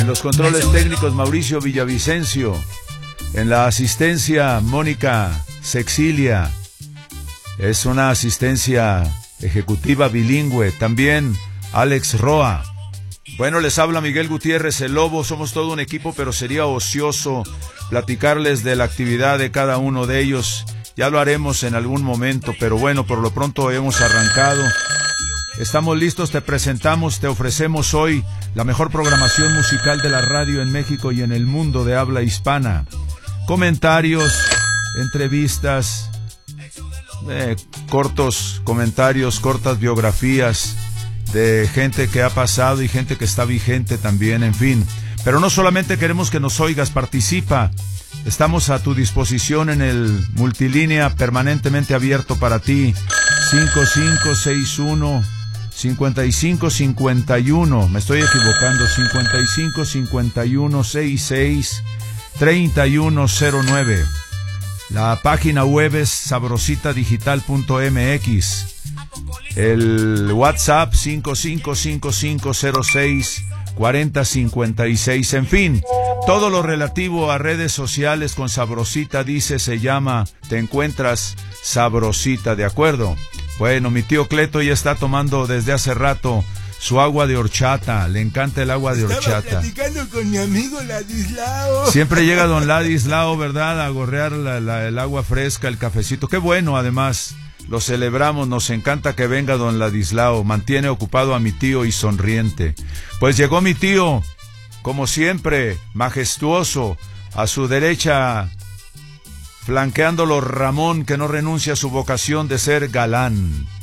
En los controles técnicos, Mauricio Villavicencio. En la asistencia, Mónica Sexilia. Es una asistencia ejecutiva bilingüe. También Alex Roa. Bueno, les habla Miguel Gutiérrez, el Lobo. Somos todo un equipo, pero sería ocioso platicarles de la actividad de cada uno de ellos. Ya lo haremos en algún momento, pero bueno, por lo pronto hemos arrancado. Estamos listos, te presentamos, te ofrecemos hoy la mejor programación musical de la radio en México y en el mundo de habla hispana. Comentarios, entrevistas, cortos comentarios, cortas biografías de gente que ha pasado y gente que está vigente también, en fin. Pero no solamente queremos que nos oigas, participa. Estamos a tu disposición en el multilínea permanentemente abierto para ti. 5561-5551. Me estoy equivocando. 5551-66-3109. La página web es sabrositadigital.mx. El WhatsApp 5555064056. En fin, todo lo relativo a redes sociales con Sabrosita dice, se llama, te encuentras Sabrosita, ¿de acuerdo? Bueno, mi tío Cleto ya está tomando desde hace rato su agua de horchata. Le encanta el agua de horchata. Estaba platicando con mi amigo Ladislao. Siempre llega don Ladislao, ¿verdad? A gorrear el agua fresca, el cafecito. Qué bueno, además. Lo celebramos, nos encanta que venga don Ladislao. Mantiene ocupado a mi tío y sonriente. Pues llegó mi tío, como siempre, majestuoso. A su derecha, flanqueándolo Ramón, que no renuncia a su vocación de ser galán.